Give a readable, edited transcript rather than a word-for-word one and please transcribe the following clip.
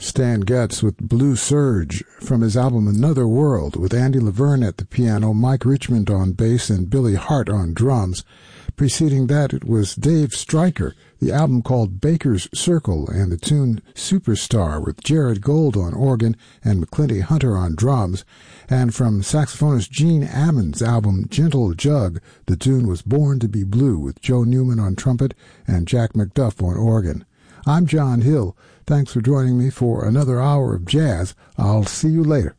Stan Getz with Blue Surge from his album Another World, with Andy Laverne at the piano, Mike Richmond on bass, and Billy Hart on drums. Preceding that, it was Dave Stryker, the album called Baker's Circle, and the tune Superstar with Jared Gold on organ and McClinty Hunter on drums. And from saxophonist Gene Ammons' album Gentle Jug, the tune was Born to be Blue with Joe Newman on trumpet and Jack McDuff on organ. I'm John Hill. Thanks for joining me for another hour of jazz. I'll see you later.